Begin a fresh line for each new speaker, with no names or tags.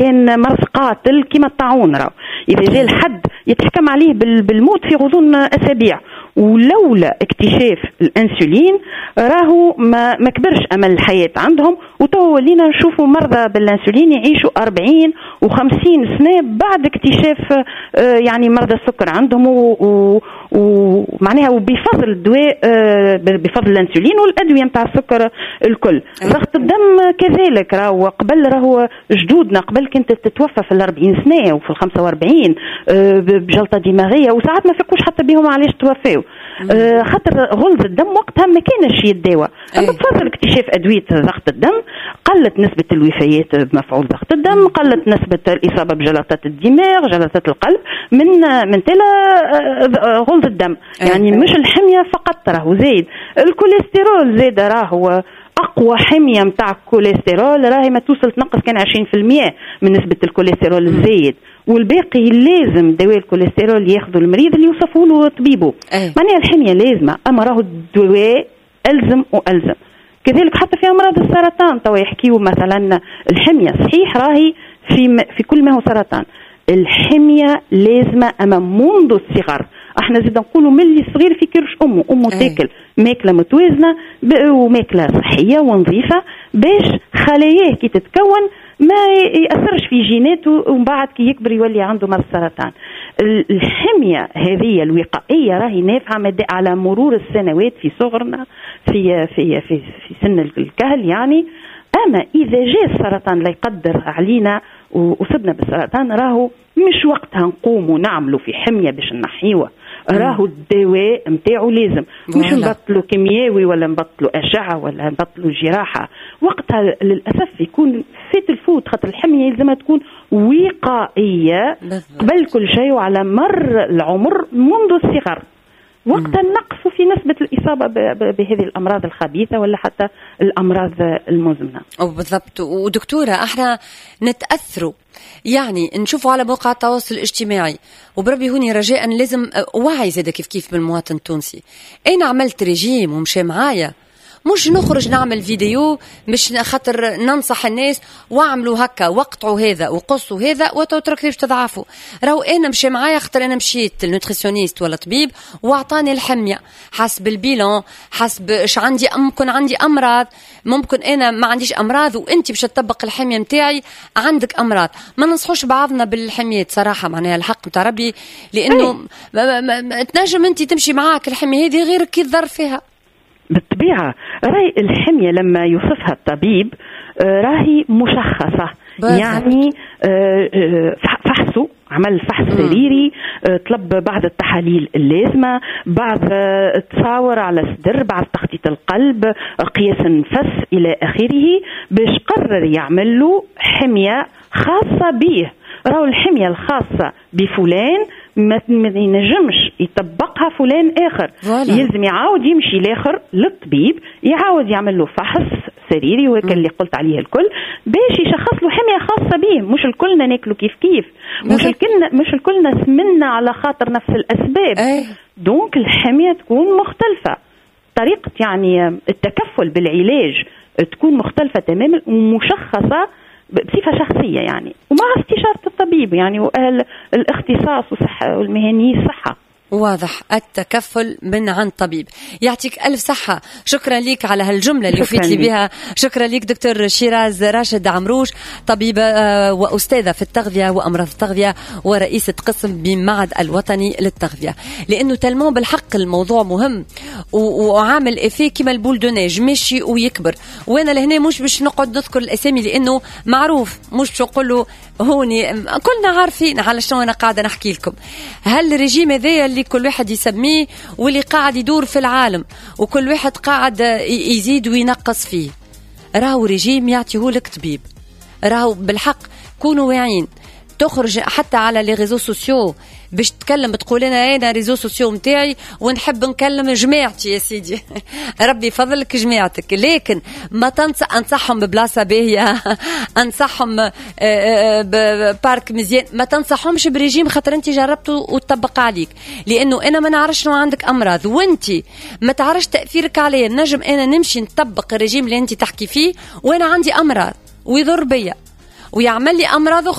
كان مرض قاتل كما الطاعون، راهو إذا جاء الحد يتحكم عليه بالموت في غضون أسابيع. ولولا اكتشاف الانسولين راهو ما كبرش امل الحياه عندهم، وتو ولينا نشوفوا مرضى بالانسولين يعيشوا 40 و50 سنه بعد اكتشاف يعني مرضى السكر عندهم، ومعناها وبفضل الدواء بفضل الانسولين والادويه نتاع السكر الكل. ضغط الدم كذلك، راهو قبل راهو جدودنا قبل كانت تتوفى في 40 سنه وفي 45 بجلطه دماغيه، وساعات ما فيقوش حتى بهم علاش توفاو، خاطر غلظ الدم وقتها ما كانش يداوى. اما بفضل اكتشاف ادويه ضغط الدم قلت نسبه الوفيات بمفعول ضغط الدم، قلت نسبه الاصابه بجلطات الدماغ جلطات القلب من تلا غلظ الدم. يعني مش الحميه فقط، راهو زايد الكوليسترول زاد، راهو اقوى حميه نتاع الكوليسترول راهي ما توصل تنقص كان 20% من نسبه الكوليسترول الزايد، والباقي لازم دواء الكوليسترول ياخذ المريض اللي يوصفه له طبيبه. معناها الحميه لازمه، اما راهو الدواء الزم والزم. كذلك حتى في امراض السرطان توا يحكيوا مثلا الحميه صحيح راهي في كل ما هو سرطان، الحميه لازمه اما منذ الصغر. احنا زيد نقولوا ملي صغير في كرش امه تاكل ماكله متوازنه وماكله صحيه ونظيفه باش خلاياه كي تتكون ما يأثرش في جيناته ومن بعد كي يكبر يولي عنده مرض السرطان. الحمية هذه الوقائية راهي نافعة على مرور السنوات في صغرنا في في في في سن الكهل يعني. أما إذا جاء السرطان لا يقدر علينا وصبنا بالسرطان راهو مش وقتها نقوموا نعملوا في حمية باش نحيوه، راهو الدواء متاعه لازم، مش نبطلوا كيميائي ولا نبطلوا أشعة ولا نبطلوا جراحة. وقتها للأسف يكون فات الفوت، خاطر الحمية يلزمها تكون وقائية قبل كل شيء وعلى مر العمر منذ الصغر، وقتها نقص في نسبة الإصابة بهذه الأمراض الخبيثة ولا حتى الأمراض المزمنة.
بالضبط. ودكتورة احنا نتأثروا يعني نشوفوا على مواقع التواصل الاجتماعي، وبربي هوني رجاء لازم وعي زاد كيف بالمواطن التونسي. انا عملت ريجيم ومشي معايا، مش نخرج نعمل فيديو مش خاطر ننصح الناس واعملوا هكا وقطعوا هذا وقصوا هذا وتترك باش تضعفوا. راهو انا مشي معايا خاطر انا مشيت للنوتريسيونيست ولا طبيب واعطاني الحميه حسب البيلون، حسب ايش عندي، ممكن عندي امراض، ممكن انا ما عنديش امراض وانت باش تطبق الحميه نتاعي عندك امراض. ما ننصحوش بعضنا بالحميات صراحه، معناها الحق نتاع ربي، لانه تنجم انت تمشي معاك الحميه هذه غيرك كي تضر فيها.
بالطبيعة راهي الحمية لما يوصفها الطبيب راهي مشخصة، يعني فحصه عمل فحص سريري، طلب بعض التحاليل اللازمة، بعض تصاور على الصدر، بعض تخطيط القلب، قياس النفس إلى آخره، باش قرر يعمل له حمية خاصة به. راهو الحمية الخاصة بفلان ما ينجمش يطبقها فلان آخر، يلزم يعاود يمشي لاخر للطبيب يعاود يعمل له فحص سريري وهكا اللي قلت عليه الكل باش يشخص له حمية خاصة به. مش الكلنا ناكلوا كيف مش الكلنا سمنا على خاطر نفس الأسباب. دونك الحمية تكون مختلفة، طريقة يعني التكفل بالعلاج تكون مختلفة تماما ومشخصة بصفة شخصية يعني، ومع استشارة الطبيب يعني وأهل الاختصاص والمهنيين الصحة.
واضح، التكفل من عن طبيب. يعطيك ألف صحة. شكرا لك على هالجملة اللي وفيت لي بها. شكرا لك دكتور شيراز راشد عمروش، طبيبة وأستاذة في التغذية وأمراض التغذية ورئيسة قسم بمعهد الوطني للتغذية، لأنه تلمون بالحق الموضوع مهم وعامل إفيه كما البول دوناج ماشي ويكبر. وأنا لهنا مش باش نقعد نذكر الأسامي لأنه معروف، مش باش نقوله هوني كلنا عارفين على شنو أنا قاعدة نحكي لكم. هل الرجيم هذا اللي كل واحد يسميه واللي قاعد يدور في العالم وكل واحد قاعد يزيد وينقص فيه، راهو رجيم يعطيهولك طبيب. راهو بالحق كونوا واعيين. تخرج حتى على لي ريزو سوسيو باش تتكلم تقول انا ريزو سوسيو متاعي ونحب نكلم جماعتي يا سيدي ربي فضلك جماعتك، لكن ما انصحهم ببلاصه باهيه انصحهم ببارك مزيان، ما تنصحهمش بريجيم خاطر انت جربته وتطبق عليك، لانه انا ما نعرفش شنو عندك امراض وانت ما تعرفش تاثيرك عليا. نجم انا نمشي نطبق الريجيم اللي انت تحكي فيه وانا عندي امراض ويضر بيا، ويعمل لي أمراض